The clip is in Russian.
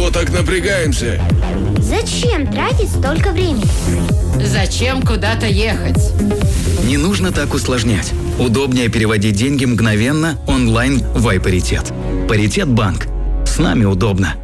чего так напрягаемся? Зачем тратить столько времени? Зачем куда-то ехать? Не нужно так усложнять. Удобнее переводить деньги мгновенно онлайн в iParitet. Паритет банк. С нами удобно.